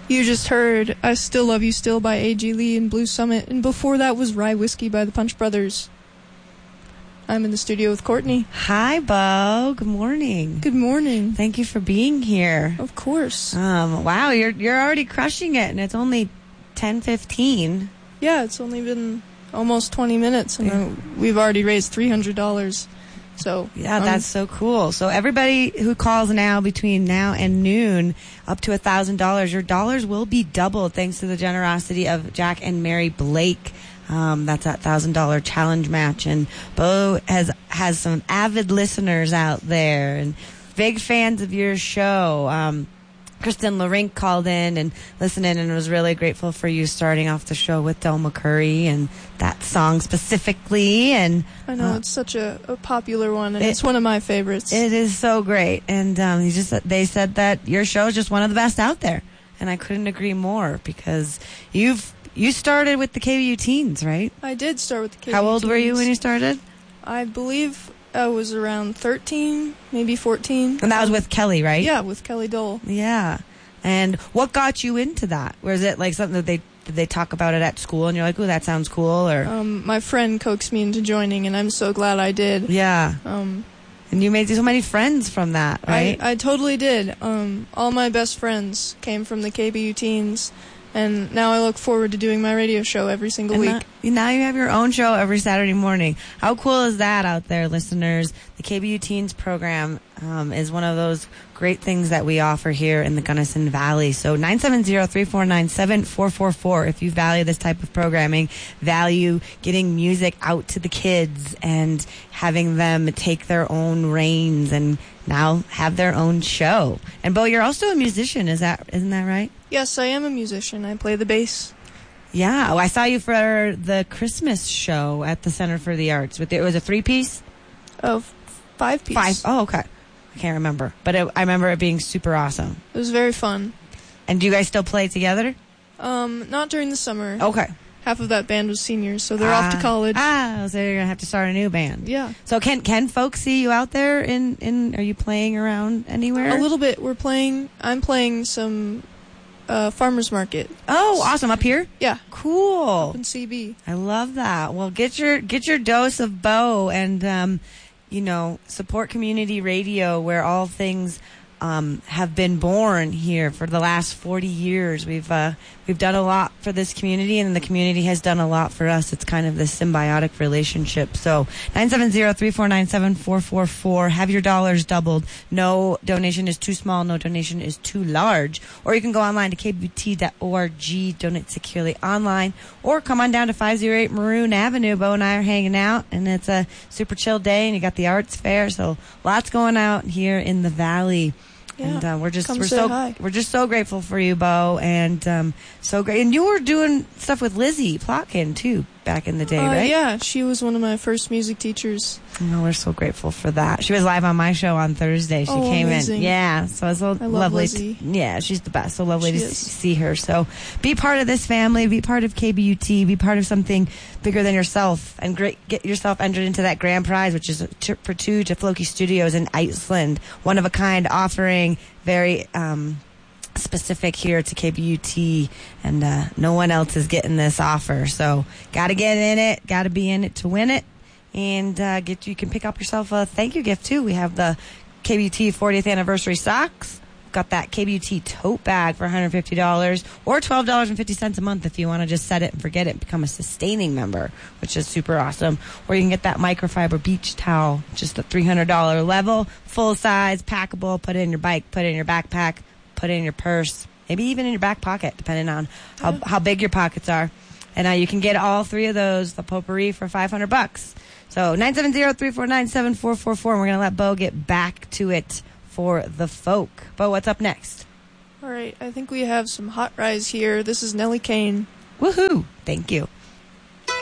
You just heard I Still Love You Still by A.G. Lee and Blue Summit, and before that was Rye Whiskey by the Punch Brothers. I'm in the studio with Courtney. Hi, Bo. Good morning. Good morning. Thank you for being here. Of course. Wow, you're already crushing it, and it's only 10:15. Yeah, it's only been almost 20 minutes, and we've already raised $300. So yeah, that's so cool. So everybody who calls now between now and noon, up to $1,000, your dollars will be doubled thanks to the generosity of Jack and Mary Blake. That's that $1,000 challenge match, and Bo has some avid listeners out there and big fans of your show. Kristen Larink called in and listened in and was really grateful for you starting off the show with Del McCurry and that song specifically. And I know it's such a popular one, and it's one of my favorites. It is so great. And they said that your show is just one of the best out there, and I couldn't agree more because you started with the KBU Teens, right? I did start with the KBU Teens. How old were you when you started? I believe I was around 13, maybe 14. And that was with Kelly, right? Yeah, with Kelly Dole. Yeah. And what got you into that? Was it like something that did they talk about it at school and you're like, oh, that sounds cool? Or my friend coaxed me into joining, and I'm so glad I did. Yeah. And you made so many friends from that, right? I totally did. All my best friends came from the KBU Teens. And now I look forward to doing my radio show every single week. Now you have your own show every Saturday morning. How cool is that out there, listeners? The KBU Teens program is one of those great things that we offer here in the Gunnison Valley. So 970-349-7444 if you value this type of programming, value getting music out to the kids and having them take their own reins and now have their own show. And Bo, you're also a musician, isn't that right? Yes, I am a musician. I play the bass. Yeah, I saw you for the Christmas show at the Center for the Arts. It was a 3-piece? Oh, 5-piece. 5. Oh, okay. I can't remember. But I remember it being super awesome. It was very fun. And do you guys still play together? Not during the summer. Okay. Half of that band was seniors, so they're off to college. So you're going to have to start a new band. Yeah. So can folks see you out there are you playing around anywhere? A little bit. I'm playing some farmer's market. Oh, awesome. Up here? Yeah. Cool. Up in CB. I love that. Well, get your dose of Bo and, support community radio where all things have been born here for the last 40 years. We've done a lot for this community, and the community has done a lot for us. It's kind of this symbiotic relationship. So 970-349-7444. Have your dollars doubled. No donation is too small. No donation is too large. Or you can go online to kbt.org, donate securely online, or come on down to 508 Maroon Avenue. Bo and I are hanging out, and it's a super chill day, and you got the arts fair. So lots going out here in the valley. Yeah, and we're just so grateful for you, Bo, and so great. And you were doing stuff with Lizzie Plotkin too back in the day, right? Yeah, she was one of my first music teachers. We're so grateful for that. She was live on my show on Thursday. She came amazing. in. Yeah, so it's I love lovely. Lizzie. Yeah, she's the best. So lovely to see her. So be part of this family. Be part of KBUT. Be part of something bigger than yourself, and get yourself entered into that grand prize, which is a trip for two to Floki Studios in Iceland. One of a kind offering, very specific here to KBUT, and no one else is getting this offer. So got to get in it, got to be in it to win it, and you can pick up yourself a thank you gift too. We have the KBUT 40th anniversary socks. Got that KBUT tote bag for $150 or $12.50 a month if you want to just set it and forget it and become a sustaining member, which is super awesome. Or you can get that microfiber beach towel, just a $300 level, full size, packable, put it in your bike, put it in your backpack, put it in your purse, maybe even in your back pocket, depending on how big your pockets are. And you can get all three of those, the potpourri, for $500. So 970-349-7444, and we're going to let Bo get back to it for the folk. Bo, what's up next? All right, I think we have some hot rise here. This is Nellie Kane. Woohoo! Thank you.